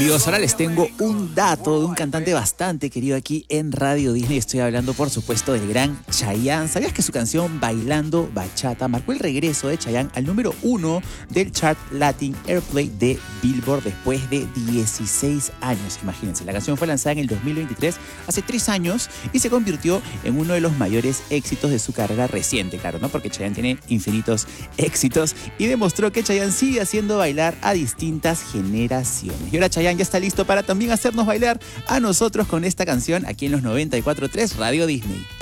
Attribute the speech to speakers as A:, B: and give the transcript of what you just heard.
A: Amigos, ahora les tengo un dato de un cantante bastante querido aquí en Radio Disney. Estoy hablando, por supuesto, del gran Chayanne. ¿Sabías que su canción Bailando Bachata marcó el regreso de Chayanne al número 1 del chart Latin Airplay de Billboard después de 16 años? Imagínense, la canción fue lanzada en el 2023, hace 3 años, y se convirtió en uno de los mayores éxitos de su carrera reciente, claro, ¿no? Porque Chayanne tiene infinitos éxitos y demostró que Chayanne sigue haciendo bailar a distintas generaciones. Y ahora Chayanne ya está listo para también hacernos bailar a nosotros con esta canción aquí en los 94.3 Radio Disney.